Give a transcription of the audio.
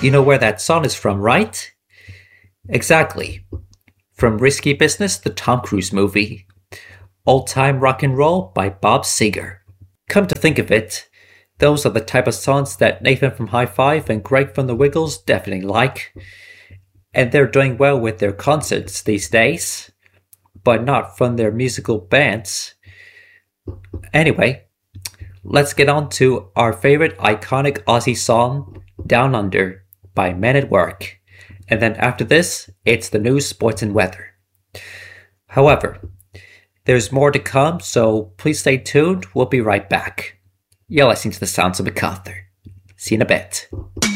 You know where that song is from, right? Exactly. From Risky Business, the Tom Cruise movie. Old Time Rock and Roll by Bob Seger. Come to think of it, those are the type of songs that Nathan from High Five and Greg from The Wiggles definitely like. And they're doing well with their concerts these days, but not from their musical bands. Anyway, let's get on to our favorite iconic Aussie song, Down Under, by Men at Work. And then after this, it's the news, sports, and weather. However, there's more to come, so please stay tuned. We'll be right back. You're listening to the sounds of MacArthur. See you in a bit.